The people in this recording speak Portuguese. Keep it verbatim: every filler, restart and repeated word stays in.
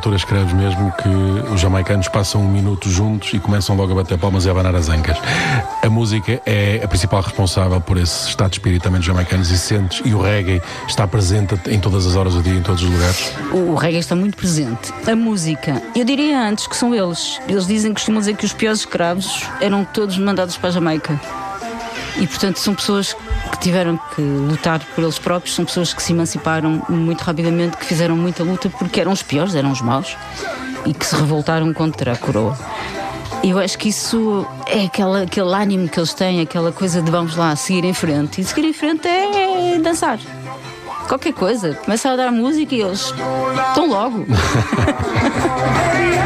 altura escreves mesmo que os jamaicanos passam um minuto juntos e começam logo a bater palmas e a abanar as ancas. A música é a principal responsável por esse estado de espírito também dos jamaicanos, e sentes, e o reggae está presente em todas as horas do dia, em todos os lugares? O reggae está muito presente. A música, eu diria antes que são eles. Eles dizem, costumam dizer que os piores escravos eram todos mandados para a Jamaica. E, portanto, são pessoas que tiveram que lutar por eles próprios, são pessoas que se emanciparam muito rapidamente, que fizeram muita luta porque eram os piores, eram os maus, e que se revoltaram contra a coroa. Eu acho que isso é aquela, aquele ânimo que eles têm, aquela coisa de vamos lá, seguir em frente. E seguir em frente é dançar. Qualquer coisa. Começa a dar música e eles estão logo.